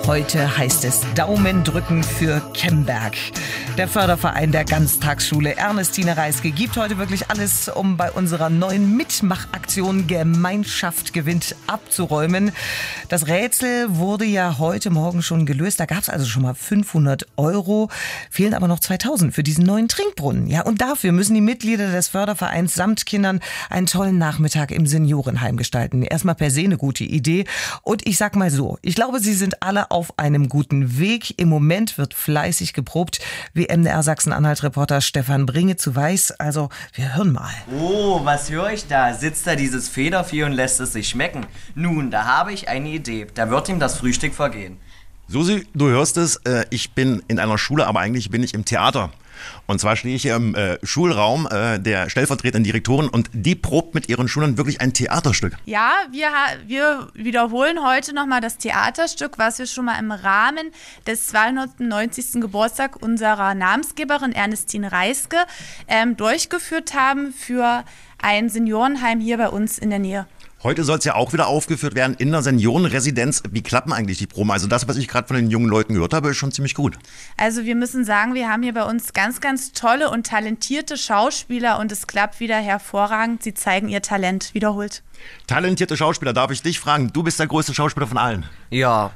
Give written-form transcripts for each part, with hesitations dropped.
Heute heißt es Daumen drücken für Kemberg. Der Förderverein der Ganztagsschule Ernestine Reiske gibt heute wirklich alles, um bei unserer neuen Mitmachaktion Gemeinschaft gewinnt abzuräumen. Das Rätsel wurde ja heute Morgen schon gelöst. Da gab es also schon mal 500 €. Fehlen aber noch 2000 für diesen neuen Trinkbrunnen. Ja, und dafür müssen die Mitglieder des Fördervereins samt Kindern einen tollen Nachmittag im Seniorenheim gestalten. Erstmal per se eine gute Idee. Und ich sag mal so, ich glaube, sie sind alle auf einem guten Weg. Im Moment wird fleißig geprobt, wie MDR Sachsen-Anhalt-Reporter Stefan Bringe zu weiß. Also, wir hören mal. Oh, was höre ich da? Sitzt da dieses Federvieh und lässt es sich schmecken? Nun, da habe ich eine Idee. Da wird ihm das Frühstück vergehen. Susi, du hörst es, ich bin in einer Schule, aber eigentlich bin ich im Theater. Und zwar stehe ich hier im Schulraum der stellvertretenden Direktorin und die probt mit ihren Schülern wirklich ein Theaterstück. Ja, wir wiederholen heute nochmal das Theaterstück, was wir schon mal im Rahmen des 290. Geburtstags unserer Namensgeberin Ernestine Reiske durchgeführt haben für ein Seniorenheim hier bei uns in der Nähe. Heute soll es ja auch wieder aufgeführt werden in der Seniorenresidenz. Wie klappen eigentlich die Proben? Also das, was ich gerade von den jungen Leuten gehört habe, ist schon ziemlich gut. Also wir müssen sagen, wir haben hier bei uns ganz, ganz tolle und talentierte Schauspieler und es klappt wieder hervorragend. Sie zeigen ihr Talent wiederholt. Talentierte Schauspieler, darf ich dich fragen? Du bist der größte Schauspieler von allen. Ja.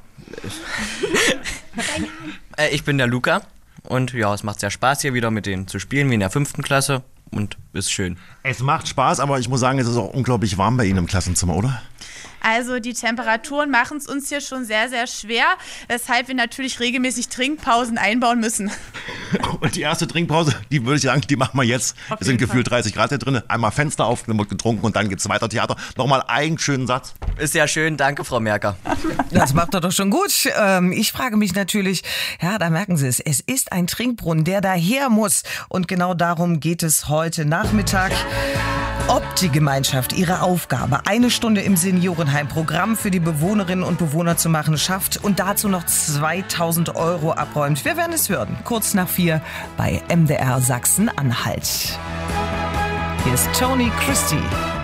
Ich bin der Luca und ja, es macht sehr Spaß hier wieder mit denen zu spielen, wie in der 5. Klasse. Und ist schön. Es macht Spaß, aber ich muss sagen, es ist auch unglaublich warm bei Ihnen im Klassenzimmer, oder? Also die Temperaturen machen es uns hier schon sehr, sehr schwer, weshalb wir natürlich regelmäßig Trinkpausen einbauen müssen. Und die erste Trinkpause, die würde ich sagen, die machen wir jetzt. Es sind gefühlt 30 Grad hier drin. Einmal Fenster auf, dann wird getrunken und dann geht's weiter Theater. Nochmal einen schönen Satz. Ist ja schön, danke Frau Merker. Das macht er doch schon gut. Ich frage mich natürlich, ja, da merken Sie es, es ist ein Trinkbrunnen, der daher muss. Und genau darum geht es heute Nachmittag. Ob die Gemeinschaft ihre Aufgabe, 1 Stunde im Seniorenheim Programm für die Bewohnerinnen und Bewohner zu machen, schafft und dazu noch 2000 € abräumt. Wir werden es hören. Kurz nach 4 bei MDR Sachsen-Anhalt. Hier ist Tony Christie.